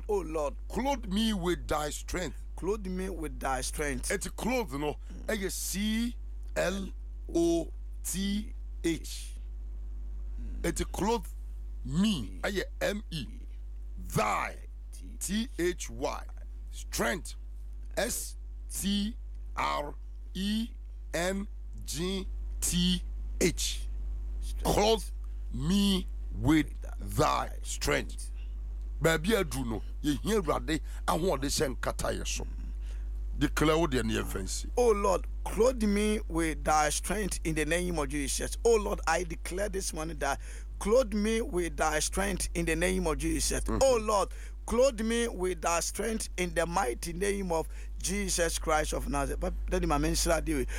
Oh Lord, clothe me with thy strength. clothe me with thy strength. It's clothes, no. CLOTH. It's clothe me. ME. Thy. THY. Strength. STRENGTH. Clothe me with thy strength. Baby Adruno, ye hear Rade, I want the same katayeso. Declare the near fancy. Oh Lord, clothe me with thy strength in the name of Jesus. Oh Lord, I declare this morning that clothe me with thy strength in the name of Jesus. Oh Lord, clothe me with thy strength in the mighty name of Jesus Christ of Nazareth. But then my mention do it.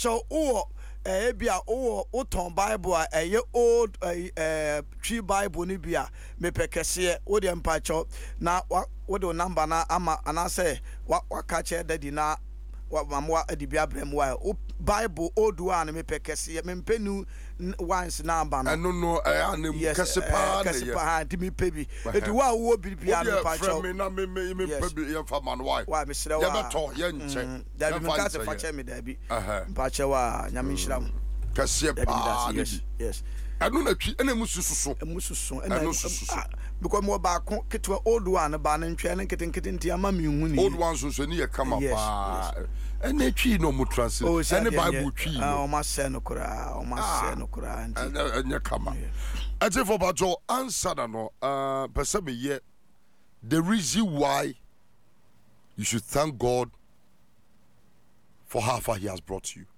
Ebia ton Bible old tree Bible ni bia me pekese wo de mpacho na wo de number na ama ana say wa ka che daddy na wa mamwa adibia brem wa Bible old one me pekese me mpenu once number na no anem kasepa di me pebi eti wa wo bibia me pacho me na me pebi ye fa man why wa me sere wa ye beto ye nche da bi me ka se fa che me da bi mpacho wa nyame nhira kasepa yes anu na twi ena musususo because mo ba ko ketwa old one ba na ntwa na nketen ntia ma me hu ni old one so ni ye kama pa ena twi no mu translate ena Bible twi o ma se no kura enya kama ati for bajo answer na no person me ye the reason why you should thank God for how far he has brought you.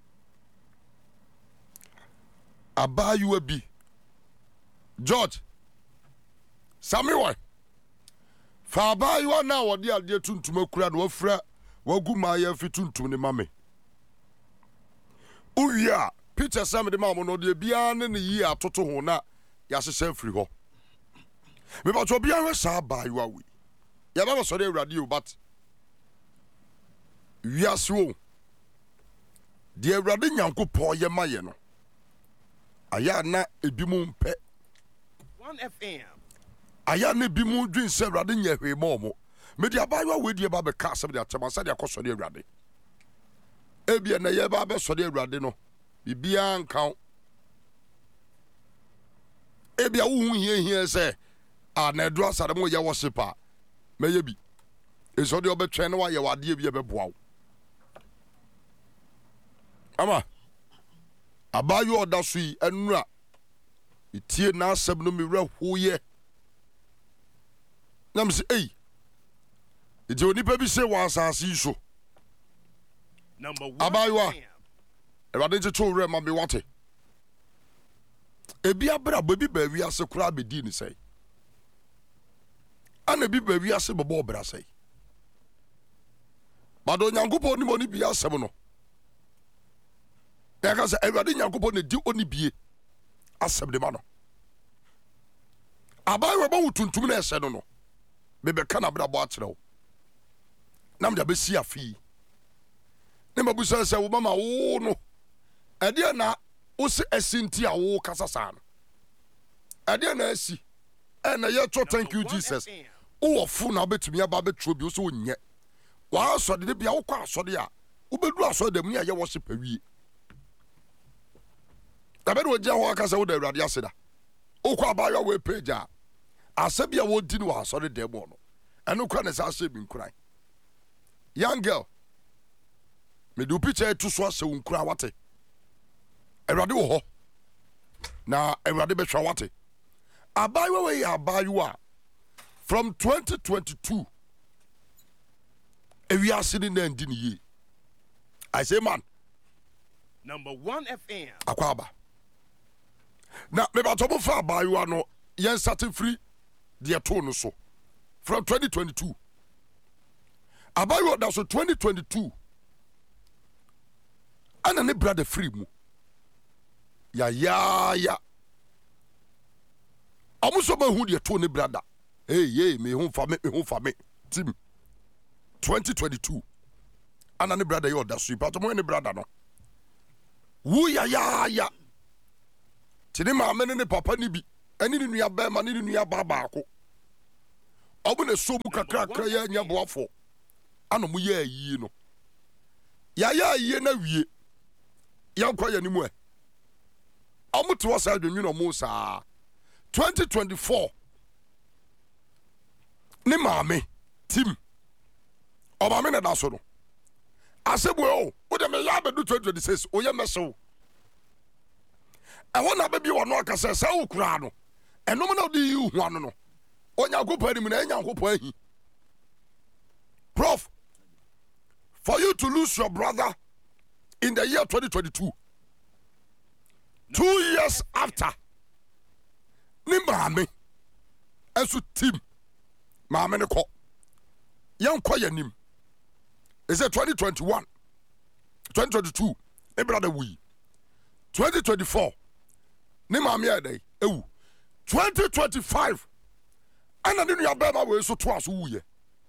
Abayu bi George Samuel fa abayu na wodi ade tuntum akura na wafra wagu ma ya fi tuntum ne mame uwia Peter Sam de ma mo no de bia ne yi atoto ho na ya hyehyɛ firi ho me ba to bia we sa abayu awi ya ba so de awurade o but wiaso de awurade nyankopɔ ye maye no aya na ebimu mpe 1FM aya na ebimu dwen se awurade nya hwe mo me dia bayo we die ba be ka asem dia tema sa dia koso de awurade ebia na ye ba be so de awurade no bibia nkan ebia wo hu hie se na edu asare mo ye worship me ye bi eso de obetwe na wa ye wade bi e be boa wo ama abayo oda so yi enura itie na asem no mewra hoye nam se iti onipa bi se wa asase so number 1 abayo ewade checho wre ma be wate ebi abra bi ba wi ase kura be di ni sei ana bi ba wi ase bobo obra sei bado nyankopɔ ni mo ni bi asem no ya ka se ewade nyankopɔ ne di oni bie asem de ma no abayo ba wutuntum na ese no me be kana bra bo akyerɛw nam da be si afi ne mabusa se wo mama wo no ade na wo se asinti a wo kasa sa no ade na asi na ye to thank you Jesus wo fu na betumi aba betro bi wo so onye wa asode de bia wo kwa asode a wo bedu asode dem ne ye worship awie tabe do gya ho aka se wo da awurade aseda wo kwa abayo we page a asabia wo di no wa asode dem no eno kwa ne sa ase bi nkuran young girl me do picture to so ase nkuran wate awurade wo ho na awurade be hwa wate abayo we abayo a from 2022 ewi ase ni na ndi ni ye I say man number 1 FM akwaba na me ba to bo fa abayo no yen sate free de to no so from 2022 abayo da so 2022 ana ne brother free mu ya amuso ma hu de to ne brother me hu fa me team 2022 ana ne brother yo da so pa to mo ne brother no wu ya tini ma me ne papa ni bi ani ni nua ba ma ni nua ba ko ɔmo na so mu kakrakra yɛ anya boafo ana mo yɛ ayi no yɛayɛ ayi na wie yɛnkɔ yɛ nimu ɔmo te wɔ saa adwennwene ɔmo saa 2024 ne maame tim ɔmaame na da so no asɛbu o wode meyɛ abɛdu 2026 oyɛ mɛsew ɛhɔ na bɛbi wɔ no aka sɛ sɛ wo koraa no ɛnom na wode yi wo ho ano no onyankopɔn anim na ɛnyankopɔn ahi prof for you to lose your brother in the year 2022 2 years after ne maame ɛso tim maame ne kɔ yɛnkɔ yɛnim ɛsɛ 2021 2022 ne brother wuyi 2024 ne maame ɛdɛ ewu 2025 ɛna ne nua bɛrima wei so to aso wuyɛ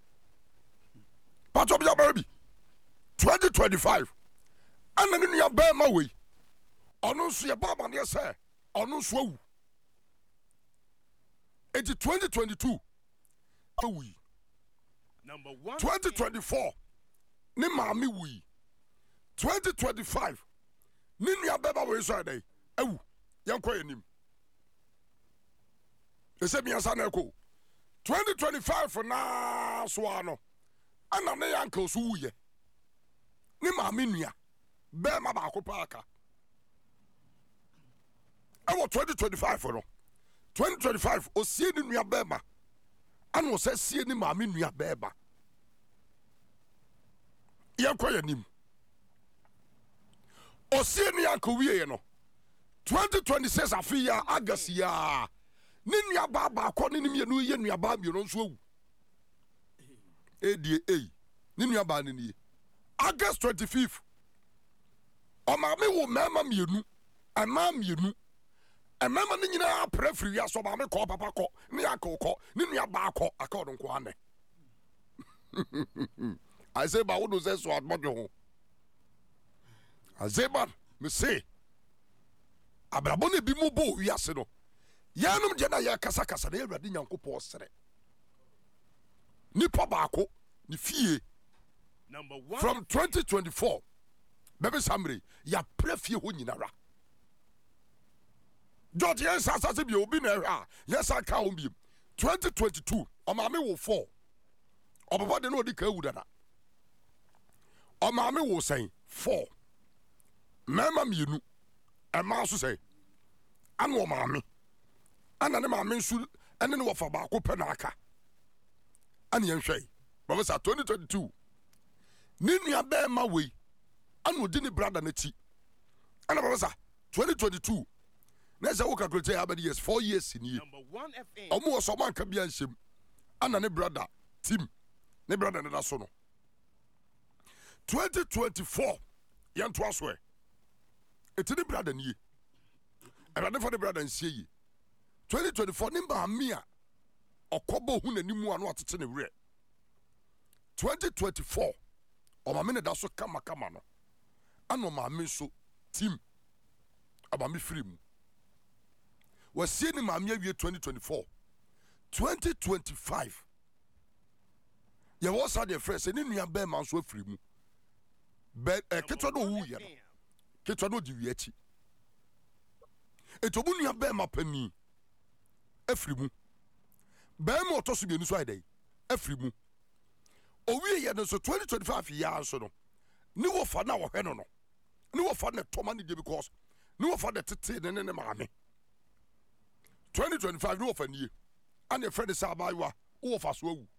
patɔ bi abɛrɛ bi 2025 ɛna ne nua bɛrima wei ɔno nso yɛ ba amaneɛ sɛ ɔno nso awu eti 2022 awuyi 2024 ne maame wuyi 2025 ne nua bɛrima wei so ɛdɛ awu yɛnkɔ yɛ nim ɛsɛ miɛnsa na ɛkɔ 2025 na so ano ana ne yanka so wuyɛ ne maame nua bɛrima baako paaka ɛwɔ 2025 no 2025 osie ne nua bɛrima ana ɔsɛ sie ne maame nua bɛrima yɛnkɔ yɛ nim osie ne yanka wieɛ no 2026 afi ya August ya ne nua baako ne mmienu yɛ nua baa mmienu nso awu edie ne nua baa ne nie August 25th ɔmaame wo mɛma mmienu ɛma mmienu ɛmɛma ne nyinaa apra firi ya so ɔmaame kɔ papa kɔ ne akɔ kɔ ne nua baa kɔ aka ɔdo nko ane azeba wo do sɛ so admɔdwe ho azeba me say abrabɔ ne bi mu bɔ wiase no yɛnom gye na yɛ kasa na Awurade Nyankopɔn sere nipa baako ne fie from 2024 bɛbɛ samre yɛaprɛ fie hɔ nyinara George yɛnsa asase bi obi na ɛhwɛ a yɛnsa ka ho bi 2022 ɔmaame wo 4 ɔbaba de no ɔde ka awu dada ɔmaame wo sɛn 4 mɛma mmienu ɛma so sɛ ana ɔmaame ana ne maame nso ɛne ne wɔfa baako pɛ na aka ana yɛnhwɛ bɛbɛ sa 2022 ne nua bɛrima wei ana ɔdi ne brada n'akyi ana bɛbɛ sa 2022 na ɛsɛ wo calculate abɛde years 4 years nie ɔmo wɔ sɛ ɔmo anka bia nhyɛm ana ne brada tim ne brada ne da so no 2024 yɛntoa so ɛti ne brada nie Awurade fa ne brada nsie yi 2024 ne maame a ɔkɔbɔ hu n'animu ano atete ne werɛ 2024 ɔmaame ne da so kama no ana ɔmaame nso tim ɔmaame firi mu wɔsie ne maame awie 2024 2025 yɛwɔ saa deɛ frɛ sɛ ne nua bɛrima nso afiri mu ketewa no ɔwuyɛ no ketewa no ɔdi wie akyi ɛti ɔmu nua bɛrima pani afiri mu bɛrima ɔtɔ so mmienu so ayɛ dɛn afiri mu owie yɛ no nso 2025 yɛa nso no ne wɔfa no a wɔhwɛ no no ne wɔfa no tɔma ne deɛ because ne wɔfa no tete ne maame 2025 ne wɔfa nie ane ɛfrɛ ne sɛ abaayewa wowɔfa so awu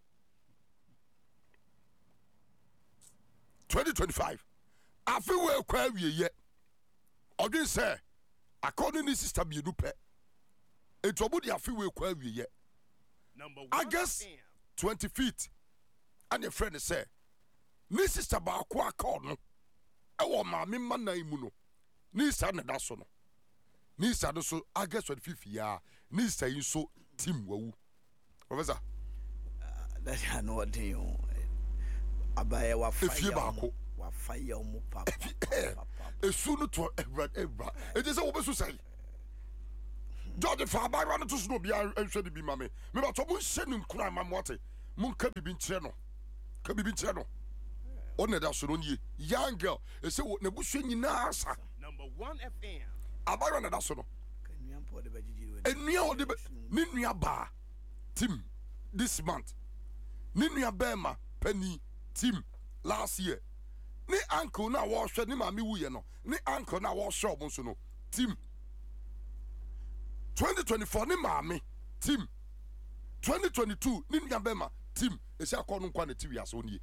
2025 afe wo akwa awieyɛ ɔdwen sɛ akɔne ne sister mmienu pɛ ɛnti ɔmo de afe wo akwa awieyɛ August 25th ane ɛfrɛ ne sɛ ne sister baako aka ɔno ɛwɔ maame mma nan mu no ne isa ne da so no ne isa no so August 25th ya ne isa yi nso tim wawu professor that I know what you abaye wa efie baako wa fire mu papa esu no to ebra it is say wo besu sai George fa abayewa no to so no bia nhwe de bi ma me ba to mo hye ne nkura ma mo ate mo nka bibi nkyere no ka bibi nkyere no one da so no nie young girl e se na busu nyina asa Number 1 FM. abayewa na da so no Enuampo de bajiji. enua o de ne nua ba team this month ne nua bema penny team last year ne uncle na wo hwe ne maame wuye no ne uncle na wo hwe obo so no team 2024 ne maame team 2022 ne nua bema team esi akọ no nkwa na tiwi aso nie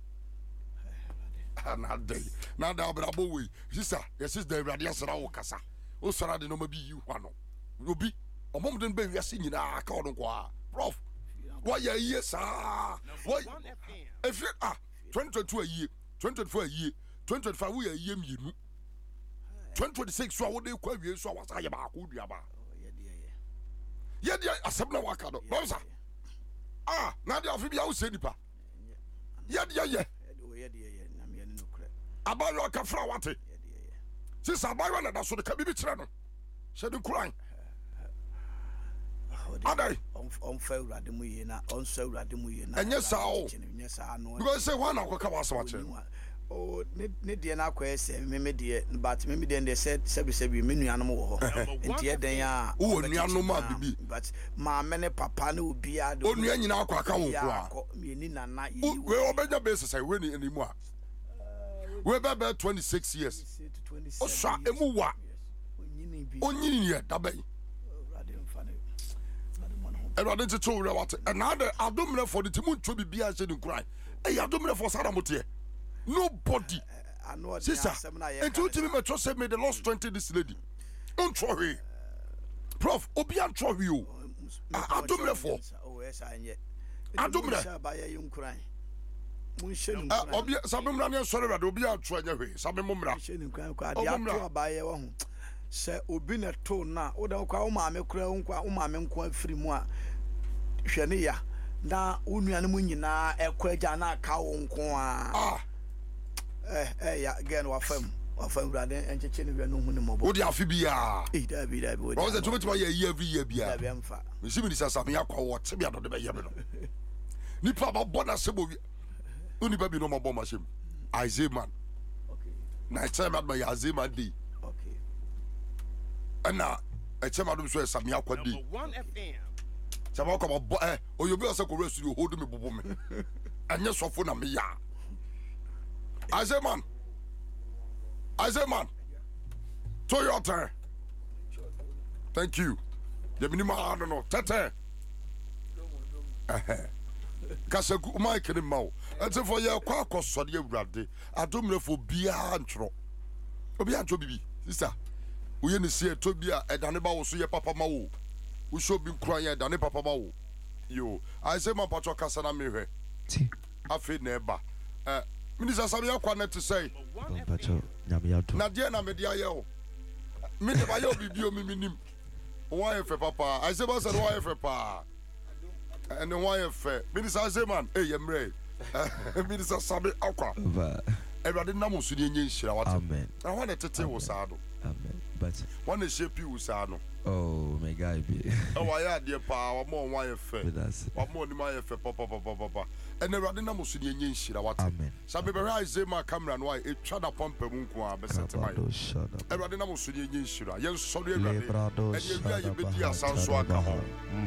na da brabo we sister yes sister Awurade asra wo kasa o sara de no ma bi yi hwa no obi omom de be wiase nyina aka ono kwa prof why ye sa why if 2022 aye 2024 aye 2025 we aye mienu 2026 so wo de kwa wie so wasa ye ba ko dua ba ye dia asem na waka do no sa na dia ofi bia wo se nipa ye dia ye abayo ka fra wate sisa abayo na da so de ka bibi kire no she de kuran adai on fa Awurade mu ye na on so Awurade mu ye na enye sa o enye sa no because say one akoka wa so kire o ne de na kwa ese me de but me de sebi me nuanom wo ho entie den a wo nuanom a bibi but ma me ne papa na obi a do onu anyina akwa aka wo ko a me ni nana ye we obenya basis say we ni animu a we be 26 years o sha emu wa onyini ye da bai Awurade tete wo what and now the adomre for the timu ntwe bibia se ni kurai adomre for sada mote nobody sister until to me me trust me the last 20 this lady on try prof obi an try you adomre for adomre ba ye yunkran mun shenu obi sabemra ne sori Awurade obi an try nya hwe sabemumra shenu kran kwa dia to ba ye wo ho se obi na to na wo da kwa wo maame kura wo maame nko afiri mu a hwe ne ya na wo nuane mu nyina ekwa agya na aka wo nko a ya again wa fam Awurade encheche ne wi no hu ne mobo wo dia afi bia da bi wo se tumeti wa ye every year bia da bi amfa me simi ni sasa me yakwa wo te bia do de be ye me no nipa ba bona sebo wi oni ba bi no mo bo ma shem Isaiah man okay na tell me about Isaiah man dey okay na echema dum so esam yakwa dey Number 1 FM. chama ko bo oyobi ose ko resu hold me bobo me anye sofo na me ya Isaiah man to your turn. Thank you. The minimum I don't know. Tete. Kasa ku mai kene mawo. Ente for ye kwa akosode Awurade. Adomre fo bia antro. Obi antro bibi. Sister. Uye ne sie to bia edane ba wo so ye papa mawo. Wo so bi kura ye edane papa mawo. Yo, I say man patro kasa na me hwe. Ti. Afi na eba. Minister Samuel Kwane to say. Pacho nyame ato. Na dia na me dia ye o. Me de ba ye obibi o minim. Why fe papa? I say ba say why fe pa. And why fe? Minister say man, eh yemre. Minister Samuel Akwa. Everybody na mo so de nye nhira wate. Amen. Na wan tete wo sa do. Amen. But Wan na shape wo sa no. oh my guy be. E wa ya de pa wa mo why fe. That's Wa mo ni ma ye fe papa. And everybody na mo so de nye nhira wate. Amen. Sabe be Isaiah ma camera no why e twa da pompa mu nko a be set mai. Everybody na mo so de nye nhira. Yen so de everybody. And you are be dia sanso aka ho.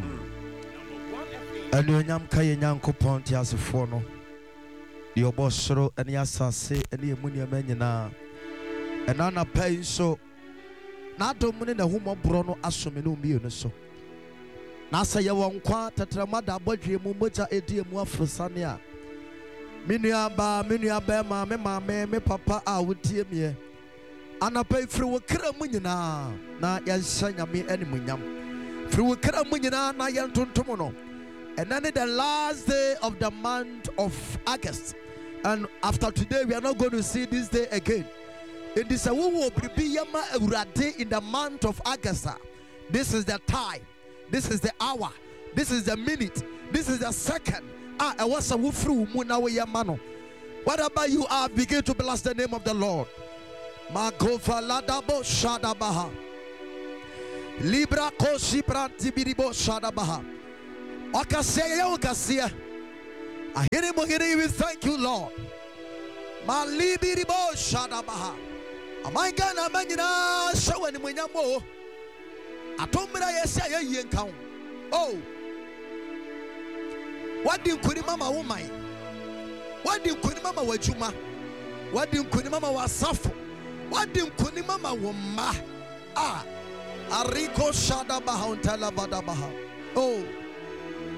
Anuonyam ka ye Nyankopɔn ti asefo no. De obosoro ene asase ene emunia manyina. Ena na pai so na dom ne na humobro no asome no mienu so. Na sa ye won kwa tetrama da bodwe mu moja edi emu afrosane a. Menua ba ma me papa a wotie me. Anapa ifiri wo kra mu nyina na yenhya nyame animunyam. Firi wo kra mu nyina na yentontom no. And then the last day of the month of August. And after today, we are not going to see this day again. It is a will be Yama Urade in the month of August. This is the time. This is the hour. This is the minute. This is the second. I was a wufru munawe yamano. Whatever you are, begin to bless the name of the Lord. Makofa ladabo shadabaha. Libra koshi branti biribo shadabaha. Okaseya okasia. Ahiri mohiri, we thank you, Lord. Malibiribo shadabaha. Amaigana manyina shawa ni mwenyamo. Atomira yesa ye yenkao. Oh. Wadi nkuni mama umai. Wadi nkuni mama wajuma. Wadi nkuni mama wasafu. Wadi nkuni mama wama. Ah. Ariko shadabaha untala badabaha. Oh.